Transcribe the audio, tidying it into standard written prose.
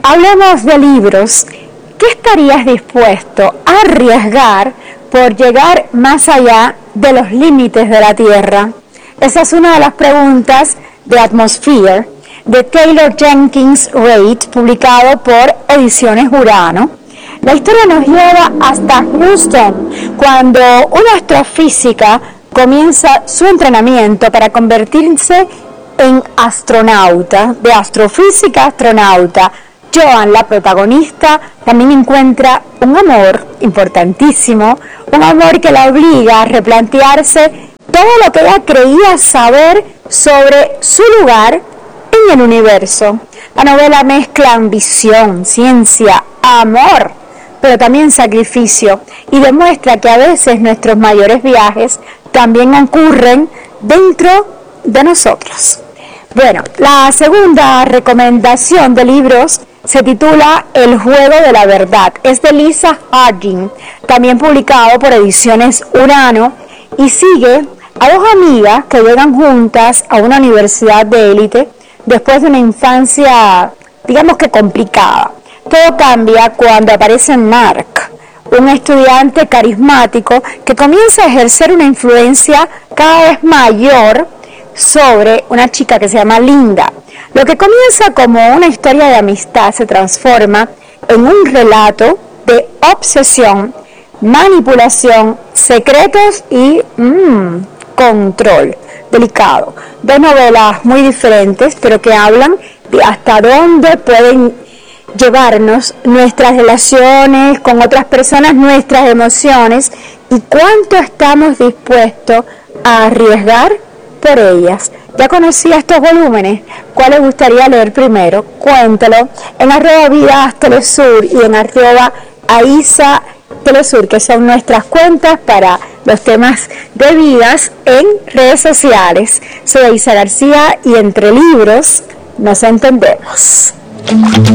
hablemos de libros. ¿Qué estarías dispuesto a arriesgar por llegar más allá de los límites de la Tierra? Esa es una de las preguntas de Atmosphere, de Taylor Jenkins Reid, publicado por Ediciones Urano. La historia nos lleva hasta Houston, cuando una astrofísica comienza su entrenamiento para convertirse en astronauta, de astrofísica a astronauta. Joan, la protagonista, también encuentra un amor importantísimo, un amor que la obliga a replantearse todo lo que ella creía saber sobre su lugar en el universo. La novela mezcla ambición, ciencia, amor, pero también sacrificio, y demuestra que a veces nuestros mayores viajes también ocurren dentro de nosotros. Bueno, la segunda recomendación de libros se titula El juego de la verdad. Es de Lisa Harding, también publicado por Ediciones Urano, y sigue a dos amigas que llegan juntas a una universidad de élite después de una infancia, digamos que complicada. Todo cambia cuando aparece Mark, un estudiante carismático que comienza a ejercer una influencia cada vez mayor sobre una chica que se llama Linda. Lo que comienza como una historia de amistad se transforma en un relato de obsesión, manipulación, secretos y control delicado. Dos novelas muy diferentes, pero que hablan de hasta dónde pueden llevarnos nuestras relaciones con otras personas, nuestras emociones, y cuánto estamos dispuestos a arriesgar por ellas. ¿Ya conocía estos volúmenes? ¿Cuál les gustaría leer primero? Cuéntalo en @vidastelesur y en @aisa_telesur, que son nuestras cuentas para los temas de vidas en redes sociales. Soy Aisa García y entre libros nos entendemos.